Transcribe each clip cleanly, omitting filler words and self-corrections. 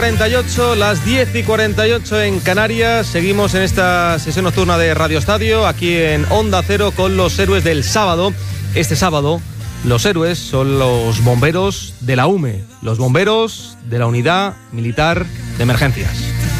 48, las 10:48 en Canarias. Seguimos en esta sesión nocturna de Radio Estadio, aquí en Onda Cero, con los héroes del sábado. Este sábado, los héroes son los bomberos de la UME, los bomberos de la Unidad Militar de Emergencias.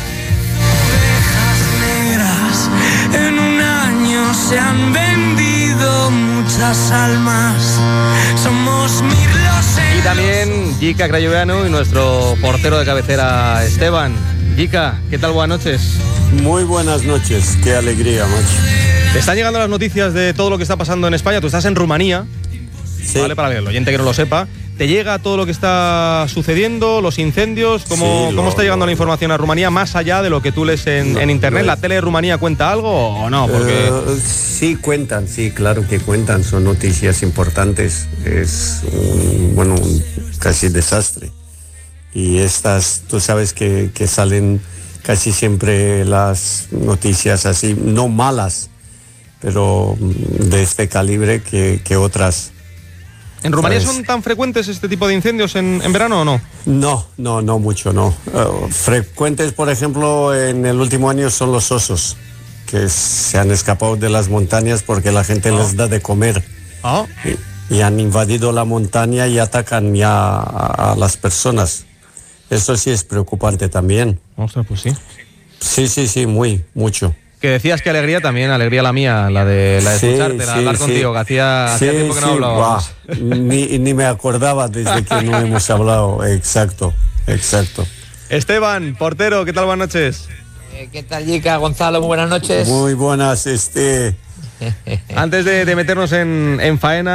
En un año se han vendido muchas almas. Somos Y también Jica Crayoveanu y nuestro portero de cabecera, Esteban. Jica, ¿qué tal? Buenas noches. Muy buenas noches, qué alegría, macho. Te están llegando las noticias de todo lo que está pasando en España. Tú estás en Rumanía, Sí. ¿vale? Para el oyente que no lo sepa. ¿Te llega todo lo que está sucediendo, los incendios? ¿Cómo está llegando la información a Rumanía, más allá de lo que tú lees en internet? ¿La tele de Rumanía cuenta algo o no? Porque Sí cuentan, sí, claro que cuentan, son noticias importantes. Es un casi desastre. Y estas, tú sabes que salen casi siempre las noticias así, no malas, pero de este calibre que otras. ¿en Rumanía ¿sabes? son tan frecuentes este tipo de incendios en verano o no? No mucho, no. Frecuentes, por ejemplo, en el último año son los osos, que se han escapado de las montañas porque la gente les da de comer. Ah. Y han invadido la montaña y atacan ya a las personas. Eso sí es preocupante también. Ostras, pues sí. Sí, mucho. Que decías que alegría también, alegría la mía, la de escucharte, la de hablar contigo, que hacía tiempo que no hablábamos. Ni me acordaba desde que no hemos hablado. Exacto. Esteban, portero, ¿qué tal? Buenas noches. ¿Qué tal, Jica? Gonzalo, muy buenas noches. Muy buenas, Antes de meternos en faena,